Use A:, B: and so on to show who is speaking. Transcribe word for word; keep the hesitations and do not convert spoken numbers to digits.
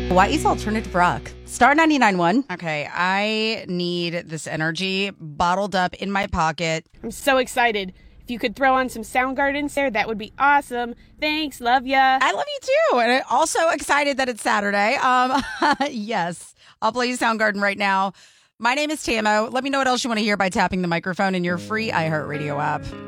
A: Hawaii's alternative rock. Star ninety-nine point one.
B: Okay, I need this energy bottled up in my pocket.
C: I'm so excited. If you could throw on some Soundgarden there, that would be awesome. Thanks, love ya.
B: I love you too. And I'm also excited that it's Saturday. Um, yes, I'll play you Soundgarden right now. My name is Tamo. Let me know what else you want to hear by tapping the microphone in your free iHeartRadio app.